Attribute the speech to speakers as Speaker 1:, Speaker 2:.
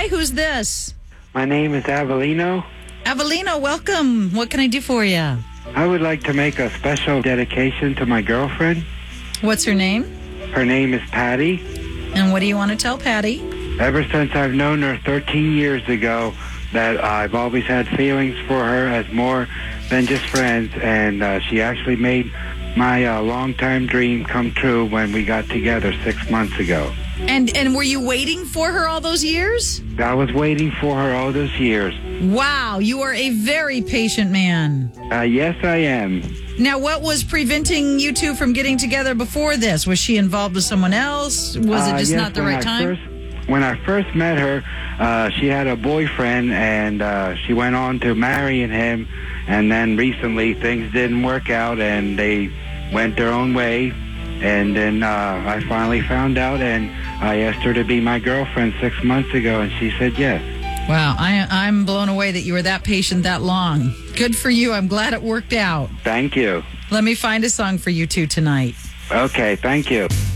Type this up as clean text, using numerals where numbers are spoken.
Speaker 1: Hi, who's this?
Speaker 2: My name is Avelino.
Speaker 1: Avelino, welcome. What can I do for you?
Speaker 2: I would like to make a special dedication to my girlfriend.
Speaker 1: What's her name?
Speaker 2: Her name is Patty.
Speaker 1: And what do you want to tell Patty?
Speaker 2: Ever since I've known her 13 years ago, that I've always had feelings for her as more than just friends, and she actually made my long-time dream come true when we got together 6 months ago.
Speaker 1: And were you waiting for her all those years?
Speaker 2: I was waiting for her all those years.
Speaker 1: Wow, you are a very patient man.
Speaker 2: Yes, I am.
Speaker 1: Now, what was preventing you two from getting together before this? Was she involved with someone else? Was it just
Speaker 2: yes,
Speaker 1: not the right time?
Speaker 2: When I first met her, she had a boyfriend, and she went on to marrying him. And then recently, things didn't work out, and they went their own way. And then I finally found out, and I asked her to be my girlfriend 6 months ago, and she said yes.
Speaker 1: Wow, I'm blown away that you were that patient that long. Good for you. I'm glad it worked out.
Speaker 2: Thank you.
Speaker 1: Let me find a song for you two tonight.
Speaker 2: Okay, thank you.